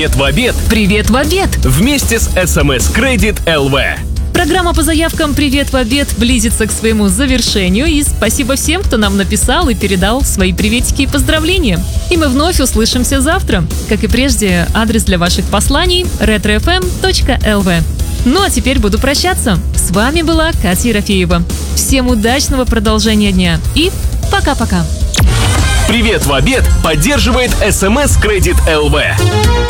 «Привет в обед». Привет в обед. Вместе с СМС Кредит ЛВ. Программа по заявкам «Привет в обед» близится к своему завершению. И спасибо всем, кто нам написал и передал свои приветики и поздравления. И мы вновь услышимся завтра. Как и прежде, адрес для ваших посланий retrofm.lv. Ну а теперь буду прощаться. С вами была Катя Ерофеева. Всем удачного продолжения дня и пока-пока. «Привет в обед» поддерживает СМС Кредит ЛВ.